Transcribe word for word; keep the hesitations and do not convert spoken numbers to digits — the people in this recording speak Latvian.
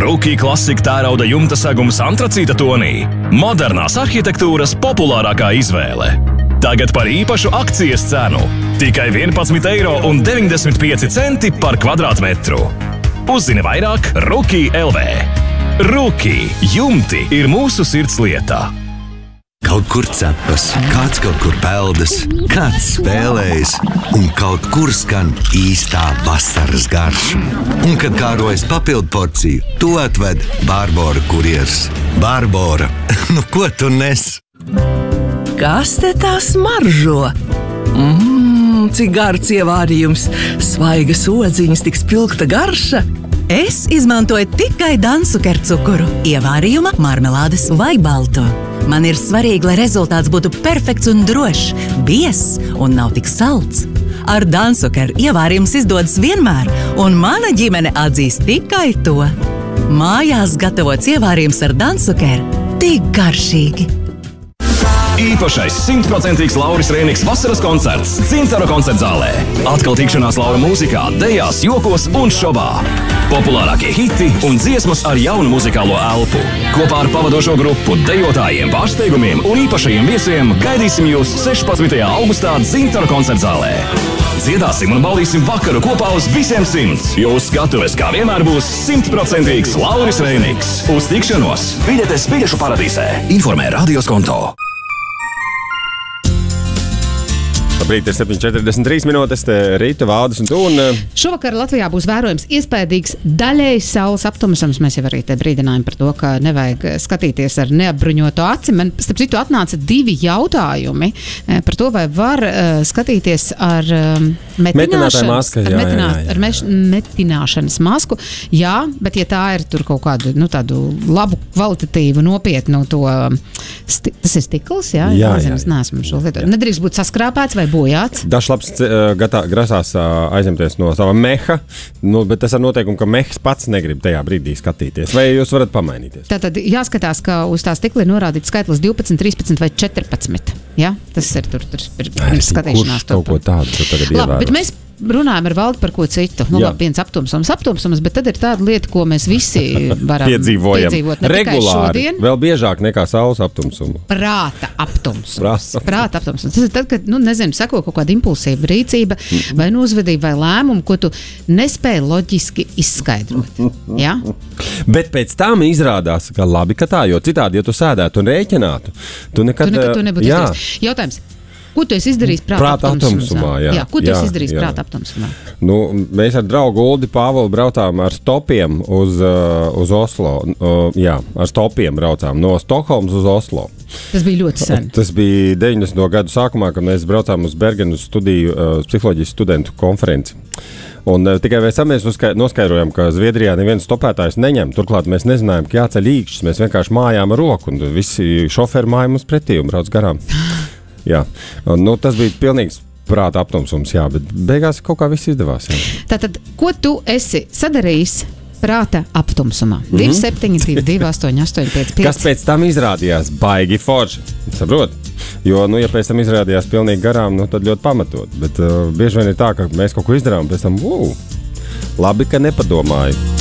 Rookie klasika tērauda jumta segums antracīta tonī. Modernās arhitektūras populārākā izvēle. Tagad par īpašu akcijas cenu. Tikai vienpadsmit eiro un deviņdesmit pieci centi par kvadrātmetru. Uzzini vairāk Rookie L V. Rookie jumti ir mūsu sirds lieta. Kaut kur cepas, kāds kaut kur peldas, kāds spēlējas, un kaut kur skan īstā vasaras garša. Un, kad kārojas papildu porciju, to atved Bārbora kurjers. Bārbora, nu ko tu nes? Kas te tā smaržo? Mmm, cik gards ievārījums, svaigas odziņas, tik spilgta garša. Es izmantoju tikai Dansuker cukuru, ievārījuma, marmelādes vai balto. Man ir svarīgi, lai rezultāts būtu perfekts un drošs, biezs un nav tik salds. Ar Dansuker ievārījums izdodas vienmēr, un mana ģimene atzīst tikai to. Mājās gatavots ievārījums ar Dansuker tik garšīgi. Īpašais simtprocentīgs Lauris Rēniks vasaras koncerts Dzintara koncertzālē. Atkal tikšanās Laura mūzikā, dejās, jokos un šovā. Populārākie hiti un dziesmas ar jaunu muzikālo elpu. Kopā ar pavadošo grupu, dejotājiem, pārsteigumiem un īpašajiem viesiem gaidīsim jūs sešpadsmitajā augustā Dzintara koncertzālē. Dziedāsim un baudīsim vakaru kopā uz visiem simts. Jūsu skatuves kā vienmēr būs simtprocentīgs Lauris Rēniks. Uz tikšanos biļetes biļešu paradīzē. Informē Radios konto. Labrīt, ir septiņi četrdesmit trīs minūtes, te Rīta, Valdis un tu. Un... Šovakar Latvijā būs vērojams iespējīgs daļējs saules aptumsums. Mēs jau arī te brīdinājām par to, ka nevajag skatīties ar neapbruņoto aci. Man, starp citu, atnāca divi jautājumi par to, vai var uh, skatīties ar uh, metināšanas, maska, jā, ar, metinā, jā, jā, jā. ar meš, metināšanas masku. Jā, bet ja tā ir tur kaut kādu, nu, tādu labu, kvalitatīvu, nopietnu to, sti, tas ir stikls, jā? Jā, jā, jā, jā. Neesmu šo lietu. Nedrīkst būt saskrāpēts vai bojāts. Dažs labs gatā, grasās aizņemties no sava meha, nu, bet tas ar noteikumu, ka mehs pats negrib tajā brīdī skatīties. Vai jūs varat pamainīties? Tātad jāskatās, ka uz tā stikla ir norādīts skaitlis divpadsmit, trīspadsmit vai četrpadsmit. Ja? Tas ir tur, tur ir pirms skatīšanās. Kurš kaut ko tādu tu tagad ievēro? Labi, bet mēs runājam ar Valdi par ko citu. Nu, labi, viens aptumsums, aptumsums, bet tad ir tāda lieta, ko mēs visi varam piedzīvojam. piedzīvot. Ne regulāri, tikai šodien. Vēl biežāk nekā saules aptumsumu. Prāta aptumsums. Prāta. Prāta aptumsums. Tas ir tad, kad, nu, nezinu, seko kaut kāda impulsīva rīcība vai nu uzvedība vai lēmumu, ko tu nespēji loģiski izskaidrot. Ja? Bet pēc tam izrādās, ka labi, ka tā, jo citādi, ja tu sēdētu un rēķinātu, tu nekad... Tu nekad to nebūtu izdarījis. Jautājums. Ko tu esi izdarījis prāta, prāta aptumsumā? Jā, jā, ko tu jā, esi izdarījis jā. prāta aptumsumā? Nu, mēs ar draugu Uldi Pāvolu braucām ar stopiem uz, uh, uz Oslo. Uh, jā, ar stopiem braucām no Stokholmas uz Oslo. Tas bija ļoti sen. Tas bija deviņdesmito gadu sākumā, kad mēs braucām uz Bergenu studiju uh, psiholoģijas studentu konferenci. Un uh, tikai pēc tam mēs noskaidrojām, ka Zviedrijā neviens stopētājs neņem. Turklāt mēs nezinājām, ka jāceļ īkšķis. Mēs vienkārši mājām ar roku, un visi šoferi māja mums pretī un brauc garām. Jā, un, nu, tas bija pilnīgs prāta aptumsums, jā, bet beigās kaut kā viss izdevās. Jā. Tātad, ko tu esi sadarījis prāta aptumsumā? Mm -hmm. divi septiņi divi divi astoņi astoņi pieci pieci. Kas pēc tam izrādījās baigi forši, saprot? Jo, nu, ja pēc tam izrādījās pilnīgi garām, nu, tad ļoti pamatot. Bet uh, bieži vien ir tā, ka mēs kaut ko izdarām, pēc tam, uu, labi, ka nepadomāju.